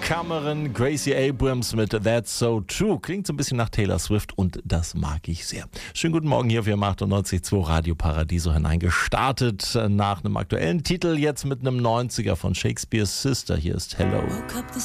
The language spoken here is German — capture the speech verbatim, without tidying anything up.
Cameron, Gracie Abrams mit That's So True. Klingt so ein bisschen nach Taylor Swift und das mag ich sehr. Schönen guten Morgen hier auf Ihrem achtundneunzig Komma zwei Radio Paradiso hineingestartet. Nach einem aktuellen Titel jetzt mit einem neunziger von Shakespeare's Sister. Hier ist Hello.